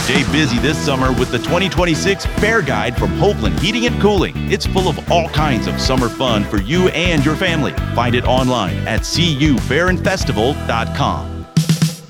Stay busy this summer with the 2026 Fair Guide from Hopeland Heating and Cooling. It's full of all kinds of summer fun for you and your family. Find it online at cufairdfestival.com.